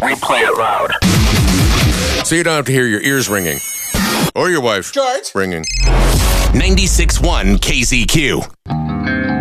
We play it loud. So you don't have to hear your ears ringing. Or your wife George. ringing. 96.1 KZQ.